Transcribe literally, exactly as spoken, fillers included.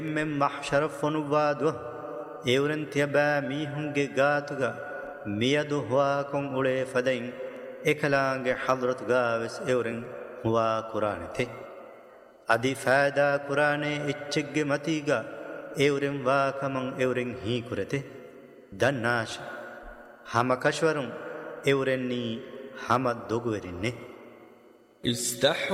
من محشر فنوادو اورن تيبا ميهنگه غاتوغا ميادو هوا كون اولي فدين اكلانگه حضرت غاوس اورن هوا قرآن थे ادي فايدا قرآن اچگه متيغا اورن وا كمن اورن هي كرته دناش هم كشورن اورن ني هم دوغورينه